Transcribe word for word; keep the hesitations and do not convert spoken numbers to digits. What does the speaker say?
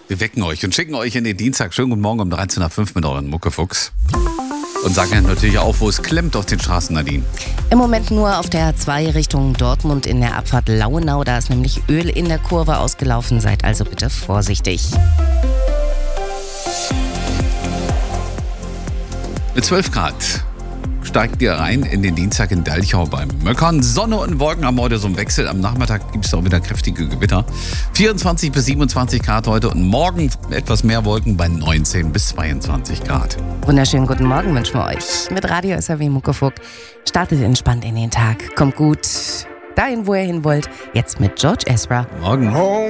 Wir wecken euch und schicken euch in den Dienstag. Schönen guten Morgen um dreizehn Uhr fünf mit euren Muckefuchs. Und sagen ja natürlich auch, wo es klemmt auf den Straßen, Nadine. Im Moment nur auf der A zwei Richtung Dortmund in der Abfahrt Lauenau. Da ist nämlich Öl in der Kurve ausgelaufen. Seid also bitte vorsichtig. Mit zwölf Grad steigt ihr rein in den Dienstag in Delchau beim Möckern. Sonne und Wolken haben heute so einen Wechsel. Am Nachmittag gibt es auch wieder kräftige Gewitter. vierundzwanzig bis siebenundzwanzig Grad heute und morgen etwas mehr Wolken bei neunzehn bis zweiundzwanzig Grad. Wunderschönen guten Morgen wünschen wir euch. Mit Radio S R W Muckefuck. Startet entspannt in den Tag. Kommt gut dahin, wo ihr hin wollt. Jetzt mit George Ezra. Morgen.